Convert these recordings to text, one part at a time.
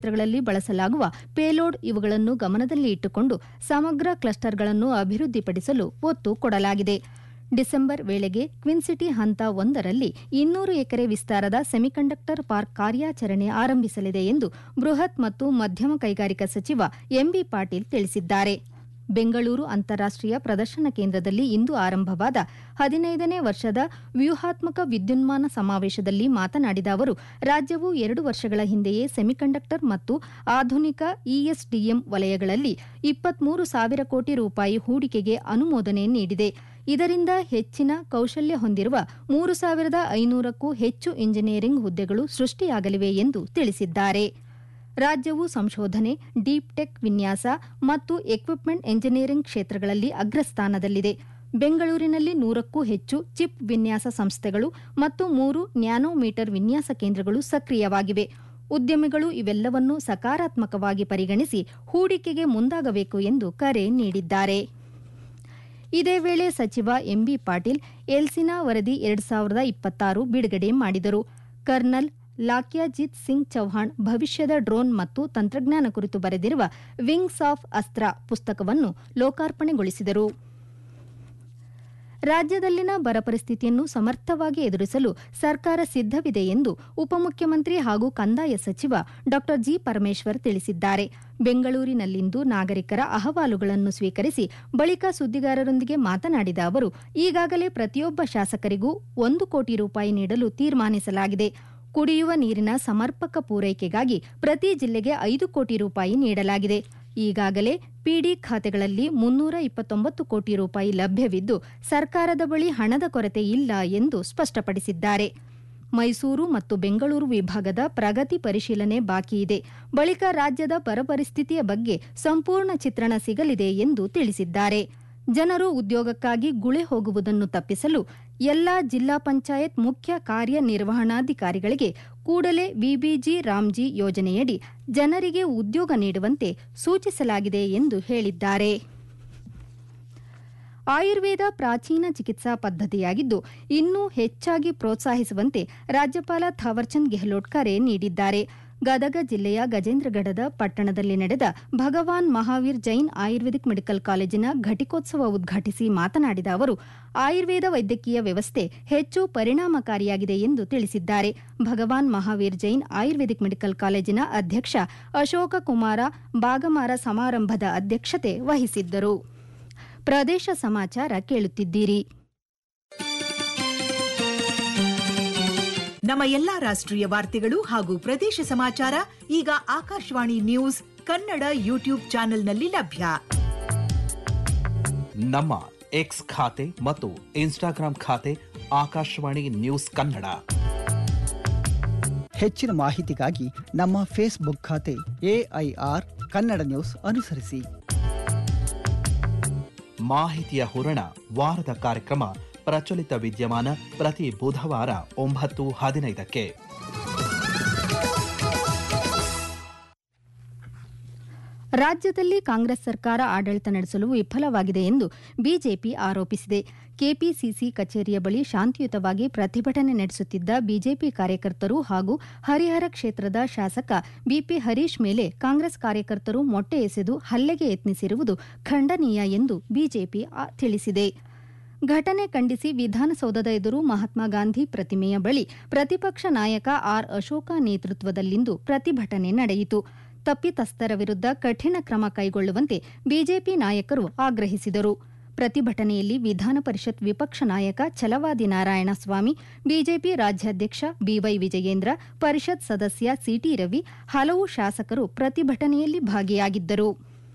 ಕ್ಷೇತ್ರಗಳಲ್ಲಿ ಬಳಸಲಾಗುವ ಪೇಲೋಡ್ ಇವುಗಳನ್ನು ಗಮನದಲ್ಲಿ ಇಟ್ಟುಕೊಂಡು ಸಮಗ್ರ ಕ್ಲಸ್ಟರ್ಗಳನ್ನು ಅಭಿವೃದ್ಧಿಪಡಿಸಲು ಒತ್ತು ಕೊಡಲಾಗಿದೆ. ಡಿಸೆಂಬರ್ ವೇಳೆಗೆ ಕ್ವಿನ್ ಸಿಟಿ ಹಂತ 1ರಲ್ಲಿ 200 ಎಕರೆ ವಿಸ್ತಾರದ ಸೆಮಿಕಂಡಕ್ಟರ್ ಪಾರ್ಕ್ ಕಾರ್ಯಾಚರಣೆ ಆರಂಭಿಸಲಿದೆ ಎಂದು ಬೃಹತ್ ಮತ್ತು ಮಧ್ಯಮ ಕೈಗಾರಿಕಾ ಸಚಿವ ಎಂಬಿ ಪಾಟೀಲ್ ತಿಳಿಸಿದ್ದಾರೆ. ಬೆಂಗಳೂರು ಅಂತಾರಾಷ್ಟೀಯ ಪ್ರದರ್ಶನ ಕೇಂದ್ರದಲ್ಲಿ ಇಂದು ಆರಂಭವಾದ 15ನೇ ವರ್ಷದ ವ್ಯೂಹಾತ್ಮಕ ವಿದ್ಯುನ್ಮಾನ ಸಮಾವೇಶದಲ್ಲಿ ಮಾತನಾಡಿದ ಅವರು, ರಾಜ್ಯವು 2 ವರ್ಷಗಳ ಹಿಂದೆಯೇ ಸೆಮಿಕಂಡಕ್ಟರ್ ಮತ್ತು ಆಧುನಿಕ ಇಎಸ್ಡಿಎಂ ವಲಯಗಳಲ್ಲಿ 23,000 ಕೋಟಿ ರೂಪಾಯಿ ಹೂಡಿಕೆಗೆ ಅನುಮೋದನೆ ನೀಡಿದೆ. ಇದರಿಂದ ಹೆಚ್ಚಿನ ಕೌಶಲ್ಯ ಹೊಂದಿರುವ 3,500ಕ್ಕೂ ಹೆಚ್ಚು ಇಂಜಿನಿಯರಿಂಗ್ ಹುದ್ದೆಗಳು ಸೃಷ್ಟಿಯಾಗಲಿವೆ ಎಂದು ತಿಳಿಸಿದ್ದಾರೆ. ರಾಜ್ಯವು ಸಂಶೋಧನೆ, ಡೀಪ್ ಟೆಕ್ ವಿನ್ಯಾಸ ಮತ್ತು ಎಕ್ವಿಪ್ಮೆಂಟ್ ಎಂಜಿನಿಯರಿಂಗ್ ಕ್ಷೇತ್ರಗಳಲ್ಲಿ ಅಗ್ರಸ್ಥಾನದಲ್ಲಿದೆ. ಬೆಂಗಳೂರಿನಲ್ಲಿ 100ಕ್ಕೂ ಹೆಚ್ಚು ಚಿಪ್ ವಿನ್ಯಾಸ ಸಂಸ್ಥೆಗಳು ಮತ್ತು 3 ನ್ಯಾನೋಮೀಟರ್ ವಿನ್ಯಾಸ ಕೇಂದ್ರಗಳು ಸಕ್ರಿಯವಾಗಿವೆ. ಉದ್ಯಮಿಗಳು ಇವೆಲ್ಲವನ್ನೂ ಸಕಾರಾತ್ಮಕವಾಗಿ ಪರಿಗಣಿಸಿ ಹೂಡಿಕೆಗೆ ಮುಂದಾಗಬೇಕು ಎಂದು ಕರೆ ನೀಡಿದ್ದಾರೆ. ಇದೇ ವೇಳೆ ಸಚಿವ ಎಂಬಿ ಪಾಟೀಲ್ ಎಲ್ಸಿನಾ ವರದಿ 2026 ಬಿಡುಗಡೆ ಮಾಡಿದರು. ಕರ್ನಲ್ ಲಾಕ್ಯಾಜಿತ್ ಸಿಂಗ್ ಚೌಹಾಣ್ ಭವಿಷ್ಯದ ಡ್ರೋನ್ ಮತ್ತು ತಂತ್ರಜ್ಞಾನ ಕುರಿತು ಬರೆದಿರುವ ವಿಂಗ್ಸ್ ಆಫ್ ಅಸ್ತ್ರ ಪುಸ್ತಕವನ್ನು ಲೋಕಾರ್ಪಣೆಗೊಳಿಸಿದರು. ರಾಜ್ಯದಲ್ಲಿನ ಬರ ಪರಿಸ್ಥಿತಿಯನ್ನು ಸಮರ್ಥವಾಗಿ ಎದುರಿಸಲು ಸರ್ಕಾರ ಸಿದ್ದವಿದೆ ಎಂದು ಉಪಮುಖ್ಯಮಂತ್ರಿ ಹಾಗೂ ಕಂದಾಯ ಸಚಿವ ಡಾ ಜಿ ಪರಮೇಶ್ವರ್ ತಿಳಿಸಿದ್ದಾರೆ. ಬೆಂಗಳೂರಿನಲ್ಲಿಂದು ನಾಗರಿಕರ ಅಹವಾಲುಗಳನ್ನು ಸ್ವೀಕರಿಸಿ ಬಳಿಕ ಸುದ್ದಿಗಾರರೊಂದಿಗೆ ಮಾತನಾಡಿದ ಅವರು, ಈಗಾಗಲೇ ಪ್ರತಿಯೊಬ್ಬ ಶಾಸಕರಿಗೂ 1 ಕೋಟಿ ರೂಪಾಯಿ ನೀಡಲು ತೀರ್ಮಾನಿಸಲಾಗಿದೆ. ಕುಡಿಯುವ ನೀರಿನ ಸಮರ್ಪಕ ಪೂರೈಕೆಗಾಗಿ ಪ್ರತಿ ಜಿಲ್ಲೆಗೆ 5 ಕೋಟಿ ರೂಪಾಯಿ ನೀಡಲಾಗಿದೆ. ಈಗಾಗಲೇ ಪಿಡಿ ಖಾತೆಗಳಲ್ಲಿ 329 ಕೋಟಿ ರೂಪಾಯಿ ಲಭ್ಯವಿದ್ದು, ಸರ್ಕಾರದ ಬಳಿ ಹಣದ ಕೊರತೆ ಇಲ್ಲ ಎಂದು ಸ್ಪಷ್ಟಪಡಿಸಿದ್ದಾರೆ. ಮೈಸೂರು ಮತ್ತು ಬೆಂಗಳೂರು ವಿಭಾಗದ ಪ್ರಗತಿ ಪರಿಶೀಲನೆ ಬಾಕಿಯಿದೆ. ಬಳಿಕ ರಾಜ್ಯದ ಬರ ಪರಿಸ್ಥಿತಿಯ ಬಗ್ಗೆ ಸಂಪೂರ್ಣ ಚಿತ್ರಣ ಸಿಗಲಿದೆ ಎಂದು ತಿಳಿಸಿದ್ದಾರೆ. ಜನರು ಉದ್ಯೋಗಕ್ಕಾಗಿ ಗುಳೆ ಹೋಗುವುದನ್ನು ತಪ್ಪಿಸಲು ಎಲ್ಲಾ ಜಿಲ್ಲಾ ಪಂಚಾಯತ್ ಮುಖ್ಯ ಕಾರ್ಯನಿರ್ವಹಣಾಧಿಕಾರಿಗಳಿಗೆ ಕೂಡಲೇ ವಿಬಿಜಿ ರಾಮ್ಜಿ ಯೋಜನೆಯಡಿ ಜನರಿಗೆ ಉದ್ಯೋಗ ನೀಡುವಂತೆ ಸೂಚಿಸಲಾಗಿದೆ ಎಂದು ಹೇಳಿದ್ದಾರೆ. ಆಯುರ್ವೇದ ಪ್ರಾಚೀನ ಚಿಕಿತ್ಸಾ ಪದ್ಧತಿಯಾಗಿದ್ದು, ಇನ್ನೂ ಹೆಚ್ಚಾಗಿ ಪ್ರೋತ್ಸಾಹಿಸುವಂತೆ ರಾಜ್ಯಪಾಲ ಥಾವರ್ಚಂದ್ ಗೆಹ್ಲೋಟ್ ಕರೆ ನೀಡಿದ್ದಾರೆ. ಗದಗ ಜಿಲ್ಲೆಯ ಗಜೇಂದ್ರಗಢದ ಪಟ್ಟಣದಲ್ಲಿ ನಡೆದ ಭಗವಾನ್ ಮಹಾವೀರ್ ಜೈನ್ ಆಯುರ್ವೇದಿಕ್ ಮೆಡಿಕಲ್ ಕಾಲೇಜಿನ ಘಟಿಕೋತ್ಸವ ಉದ್ಘಾಟಿಸಿ ಮಾತನಾಡಿದ ಅವರು, ಆಯುರ್ವೇದ ವೈದ್ಯಕೀಯ ವ್ಯವಸ್ಥೆ ಹೆಚ್ಚು ಪರಿಣಾಮಕಾರಿಯಾಗಿದೆ ಎಂದು ತಿಳಿಸಿದ್ದಾರೆ. ಭಗವಾನ್ ಮಹಾವೀರ್ ಜೈನ್ ಆಯುರ್ವೇದಿಕ್ ಮೆಡಿಕಲ್ ಕಾಲೇಜಿನ ಅಧ್ಯಕ್ಷ ಅಶೋಕ ಕುಮಾರ ಬಾಗಮಾರ ಸಮಾರಂಭದ ಅಧ್ಯಕ್ಷತೆ ವಹಿಸಿದ್ದರು. ಪ್ರದೇಶ ಸಮಾಚಾರ ಕೇಳುತ್ತಿದ್ದೀರಿ. ನಮ್ಮ ಎಲ್ಲಾ ರಾಷ್ಟ್ರೀಯ ವಾರ್ತೆಗಳು ಹಾಗೂ ಪ್ರದೇಶ ಸಮಾಚಾರ ಈಗ ಆಕಾಶವಾಣಿ ನ್ಯೂಸ್ ಕನ್ನಡ ಯೂಟ್ಯೂಬ್ ಚಾನೆಲ್ನಲ್ಲಿ ಲಭ್ಯ. ನಮ್ಮ ಎಕ್ಸ್ ಖಾತೆ ಮತ್ತು ಇನ್ಸ್ಟಾಗ್ರಾಂ ಖಾತೆ ಆಕಾಶವಾಣಿ ನ್ಯೂಸ್ ಕನ್ನಡ. ಹೆಚ್ಚಿನ ಮಾಹಿತಿಗಾಗಿ ನಮ್ಮ ಫೇಸ್ಬುಕ್ ಖಾತೆ ಎಐಆರ್ ಕನ್ನಡ ನ್ಯೂಸ್ ಅನುಸರಿಸಿ. ಮಾಹಿತಿಯ ಹೂರಣ ವಾರದ ಕಾರ್ಯಕ್ರಮ ಪ್ರಚಲಿತ ವಿದ್ಯಮಾನ ಪ್ರತಿ ಬುಧವಾರ 9:15ಕ್ಕೆ. ರಾಜ್ಯದಲ್ಲಿ ಕಾಂಗ್ರೆಸ್ ಸರ್ಕಾರ ಆಡಳಿತ ನಡೆಸಲು ವಿಫಲವಾಗಿದೆ ಎಂದು ಬಿಜೆಪಿ ಆರೋಪಿಸಿದೆ. ಕೆಪಿಸಿಸಿ ಕಚೇರಿಯ ಬಳಿ ಶಾಂತಿಯುತವಾಗಿ ಪ್ರತಿಭಟನೆ ನಡೆಸುತ್ತಿದ್ದ ಬಿಜೆಪಿ ಕಾರ್ಯಕರ್ತರು ಹಾಗೂ ಹರಿಹರ ಕ್ಷೇತ್ರದ ಶಾಸಕ ಬಿಪಿ ಹರೀಶ್ ಮೇಲೆ ಕಾಂಗ್ರೆಸ್ ಕಾರ್ಯಕರ್ತರು ಮೊಟ್ಟೆ ಎಸೆದು ಹಲ್ಲೆಗೆ ಯತ್ನಿಸಿರುವುದು ಖಂಡನೀಯ ಎಂದು ಬಿಜೆಪಿ ತಿಳಿಸಿದೆ. ಘಟನೆ ಖಂಡಿಸಿ ವಿಧಾನಸೌಧದ ಎದುರು ಮಹಾತ್ಮ ಗಾಂಧಿ ಪ್ರತಿಮೆಯ ಬಳಿ ಪ್ರತಿಪಕ್ಷ ನಾಯಕ ಆರ್ ಅಶೋಕ ನೇತೃತ್ವದಲ್ಲಿಂದು ಪ್ರತಿಭಟನೆ ನಡೆಯಿತು. ತಪ್ಪಿತಸ್ಥರ ವಿರುದ್ಧ ಕಠಿಣ ಕ್ರಮ ಕೈಗೊಳ್ಳುವಂತೆ ಬಿಜೆಪಿ ನಾಯಕರು ಆಗ್ರಹಿಸಿದರು. ಪ್ರತಿಭಟನೆಯಲ್ಲಿ ವಿಧಾನ ಪರಿಷತ್ ವಿಪಕ್ಷ ನಾಯಕ ಛಲವಾದಿ ನಾರಾಯಣಸ್ವಾಮಿ, ಬಿಜೆಪಿ ರಾಜ್ಯಾಧ್ಯಕ್ಷ ಬಿವೈ ವಿಜಯೇಂದ್ರ, ಪರಿಷತ್ ಸದಸ್ಯ ಸಿಟಿ ರವಿ, ಹಲವು ಶಾಸಕರು ಪ್ರತಿಭಟನೆಯಲ್ಲಿ ಭಾಗಿಯಾಗಿದ್ದರು.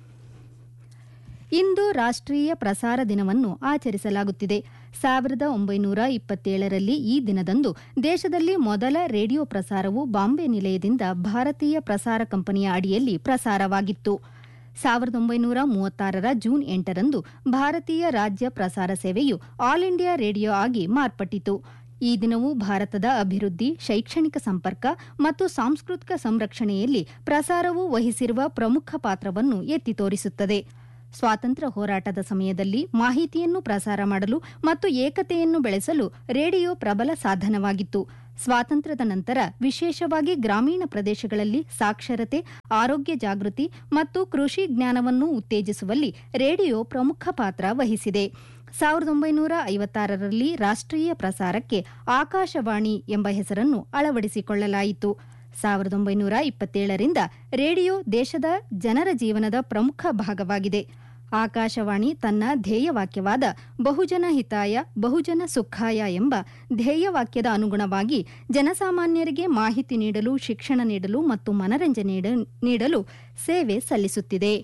ಇಂದು ರಾಷ್ಟ್ರೀಯ ಪ್ರಸಾರ ದಿನವನ್ನು ಆಚರಿಸಲಾಗುತ್ತಿದೆ. 1927ರಲ್ಲಿ ಈ ದಿನದಂದು ದೇಶದಲ್ಲಿ ಮೊದಲ ರೇಡಿಯೋ ಪ್ರಸಾರವು ಬಾಂಬೆ ನಿಲಯದಿಂದ ಭಾರತೀಯ ಪ್ರಸಾರ ಕಂಪನಿಯ ಅಡಿಯಲ್ಲಿ ಪ್ರಸಾರವಾಗಿತ್ತು. 1936ರ ಜೂನ್ 8ರಂದು ಭಾರತೀಯ ರಾಜ್ಯ ಪ್ರಸಾರ ಸೇವೆಯು ಆಲ್ ಇಂಡಿಯಾ ರೇಡಿಯೋ ಆಗಿ ಮಾರ್ಪಟ್ಟಿತು. ಈ ದಿನವು ಭಾರತದ ಅಭಿವೃದ್ಧಿ, ಶೈಕ್ಷಣಿಕ ಸಂಪರ್ಕ ಮತ್ತು ಸಾಂಸ್ಕೃತಿಕ ಸಂರಕ್ಷಣೆಯಲ್ಲಿ ಪ್ರಸಾರವು ವಹಿಸಿರುವ ಪ್ರಮುಖ ಪಾತ್ರವನ್ನು ಎತ್ತಿ ತೋರಿಸುತ್ತದೆ. ಸ್ವಾತಂತ್ರ್ಯ ಹೋರಾಟದ ಸಮಯದಲ್ಲಿ ಮಾಹಿತಿಯನ್ನು ಪ್ರಸಾರ ಮಾಡಲು ಮತ್ತು ಏಕತೆಯನ್ನು ಬೆಳೆಸಲು ರೇಡಿಯೋ ಪ್ರಬಲ ಸಾಧನವಾಗಿತ್ತು. ಸ್ವಾತಂತ್ರ್ಯದ ನಂತರ ವಿಶೇಷವಾಗಿ ಗ್ರಾಮೀಣ ಪ್ರದೇಶಗಳಲ್ಲಿ ಸಾಕ್ಷರತೆ, ಆರೋಗ್ಯ ಜಾಗೃತಿ ಮತ್ತು ಕೃಷಿ ಜ್ಞಾನವನ್ನು ಉತ್ತೇಜಿಸುವಲ್ಲಿ ರೇಡಿಯೋ ಪ್ರಮುಖ ಪಾತ್ರ ವಹಿಸಿದೆ. 1956ರಲ್ಲಿ ರಾಷ್ಟ್ರೀಯ ಪ್ರಸಾರಕ್ಕೆ ಆಕಾಶವಾಣಿ ಎಂಬ ಹೆಸರನ್ನು ಅಳವಡಿಸಿಕೊಳ್ಳಲಾಯಿತು. 1927ರಿಂದ ರೇಡಿಯೋ ದೇಶದ ಜನರ ಜೀವನದ ಪ್ರಮುಖ ಭಾಗವಾಗಿದೆ. ಆಕಾಶವಾಣಿ ತನ್ನ ಧ್ಯೇಯವಾಕ್ಯವಾದ ಬಹುಜನ ಹಿತಾಯ ಬಹುಜನ ಸುಖಾಯ ಎಂಬ ಧ್ಯೇಯವಾಕ್ಯದ ಅನುಗುಣವಾಗಿ ಜನಸಾಮಾನ್ಯರಿಗೆ ಮಾಹಿತಿ ನೀಡಲು, ಶಿಕ್ಷಣ ನೀಡಲು ಮತ್ತು ಮನರಂಜನೆ ನೀಡಲು ಸೇವೆ ಸಲ್ಲಿಸುತ್ತಿದೆ.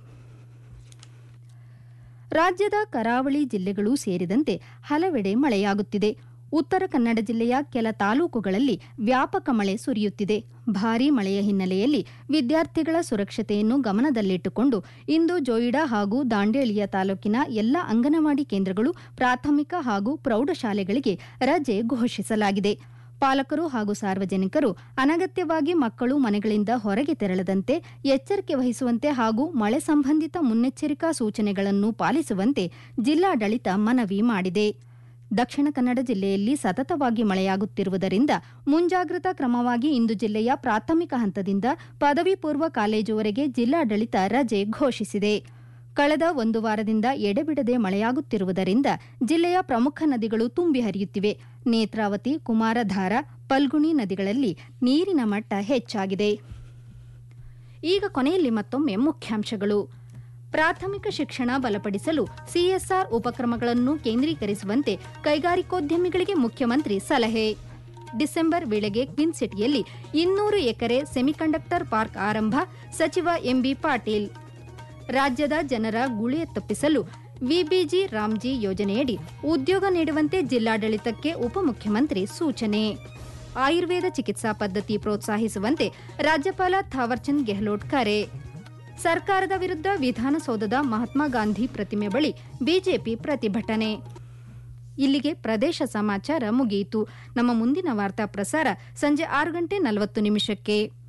ರಾಜ್ಯದ ಕರಾವಳಿ ಜಿಲ್ಲೆಗಳು ಸೇರಿದಂತೆ ಹಲವೆಡೆ ಮಳೆಯಾಗುತ್ತಿದೆ. ಉತ್ತರ ಕನ್ನಡ ಜಿಲ್ಲೆಯ ಕೆಲ ತಾಲೂಕುಗಳಲ್ಲಿ ವ್ಯಾಪಕ ಮಳೆ ಸುರಿಯುತ್ತಿದೆ. ಭಾರೀ ಮಳೆಯ ಹಿನ್ನೆಲೆಯಲ್ಲಿ ವಿದ್ಯಾರ್ಥಿಗಳ ಸುರಕ್ಷತೆಯನ್ನು ಗಮನದಲ್ಲಿಟ್ಟುಕೊಂಡು ಇಂದು ಜೋಯಿಡಾ ಹಾಗೂ ದಾಂಡೇಲಿಯ ತಾಲೂಕಿನ ಎಲ್ಲ ಅಂಗನವಾಡಿ ಕೇಂದ್ರಗಳು, ಪ್ರಾಥಮಿಕ ಹಾಗೂ ಪ್ರೌಢಶಾಲೆಗಳಿಗೆ ರಜೆ ಘೋಷಿಸಲಾಗಿದೆ. ಪಾಲಕರು ಹಾಗೂ ಸಾರ್ವಜನಿಕರು ಅನಗತ್ಯವಾಗಿ ಮಕ್ಕಳು ಮನೆಗಳಿಂದ ಹೊರಗೆ ತೆರಳದಂತೆ ಎಚ್ಚರಿಕೆ ವಹಿಸುವಂತೆ ಹಾಗೂ ಮಳೆ ಸಂಬಂಧಿತ ಮುನ್ನೆಚ್ಚರಿಕಾ ಸೂಚನೆಗಳನ್ನು ಪಾಲಿಸುವಂತೆ ಜಿಲ್ಲಾಡಳಿತ ಮನವಿ ಮಾಡಿದೆ. ದಕ್ಷಿಣ ಕನ್ನಡ ಜಿಲ್ಲೆಯಲ್ಲಿ ಸತತವಾಗಿ ಮಳೆಯಾಗುತ್ತಿರುವುದರಿಂದ ಮುಂಜಾಗ್ರತಾ ಕ್ರಮವಾಗಿ ಇಂದು ಜಿಲ್ಲೆಯ ಪ್ರಾಥಮಿಕ ಹಂತದಿಂದ ಪದವಿ ಪೂರ್ವ ಕಾಲೇಜುವರೆಗೆ ಜಿಲ್ಲಾಡಳಿತ ರಜೆ ಘೋಷಿಸಿದೆ. ಕಳೆದ ಒಂದು ವಾರದಿಂದ ಎಡೆಬಿಡದೆ ಮಳೆಯಾಗುತ್ತಿರುವುದರಿಂದ ಜಿಲ್ಲೆಯ ಪ್ರಮುಖ ನದಿಗಳು ತುಂಬಿ ಹರಿಯುತ್ತಿವೆ. ನೇತ್ರಾವತಿ, ಕುಮಾರಧಾರಾ, ಪಲ್ಗುಣಿ ನದಿಗಳಲ್ಲಿ ನೀರಿನ ಮಟ್ಟ ಹೆಚ್ಚಾಗಿದೆ. ಈಗ ಕೊನೆಯಲ್ಲಿ ಮತ್ತೊಮ್ಮೆ ಮುಖ್ಯಾಂಶಗಳು. ಪ್ರಾಥಮಿಕ ಶಿಕ್ಷಣ ಬಲಪಡಿಸಲು ಸಿಎಸ್ಆರ್ ಉಪಕ್ರಮಗಳನ್ನು ಕೇಂದ್ರೀಕರಿಸುವಂತೆ ಕೈಗಾರಿಕೋದ್ಯಮಿಗಳಿಗೆ ಮುಖ್ಯಮಂತ್ರಿ ಸಲಹೆ. ಡಿಸೆಂಬರ್ ವೇಳೆಗೆ ಕ್ವಿನ್ ಸಿಟಿಯಲ್ಲಿ 200 ಎಕರೆ ಸೆಮಿಕಂಡಕ್ಟರ್ ಪಾರ್ಕ್ ಆರಂಭ, ಸಚಿವ ಎಂಬಿ ಪಾಟೀಲ್. ರಾಜ್ಯದ ಜನರ ಗುಳೆ ತಪ್ಪಿಸಲು ವಿಬಿಜಿ ರಾಮ್ಜಿ ಯೋಜನೆಯಡಿ ಉದ್ಯೋಗ ನೀಡುವಂತೆ ಜಿಲ್ಲಾಡಳಿತಕ್ಕೆ ಉಪಮುಖ್ಯಮಂತ್ರಿ ಸೂಚನೆ. ಆಯುರ್ವೇದ ಚಿಕಿತ್ಸಾ ಪದ್ಧತಿ ಪ್ರೋತ್ಸಾಹಿಸುವಂತೆ ರಾಜ್ಯಪಾಲ ಥಾವರ್ಚಂದ್ ಗೆಹ್ಲೋಟ್ ಕರೆ. ಸರ್ಕಾರದ ವಿರುದ್ಧ ವಿಧಾನಸೌಧದ ಮಹಾತ್ಮ ಗಾಂಧಿ ಪ್ರತಿಮೆ ಬಳಿ ಬಿಜೆಪಿ ಪ್ರತಿಭಟನೆ. ಇಲ್ಲಿಗೆ ಪ್ರದೇಶ ಸಮಾಚಾರ ಮುಗಿಯಿತು. ನಮ್ಮ ಮುಂದಿನ ವಾರ್ತಾ ಪ್ರಸಾರ ಸಂಜೆ 6:40 ನಿಮಿಷಕ್ಕೆ.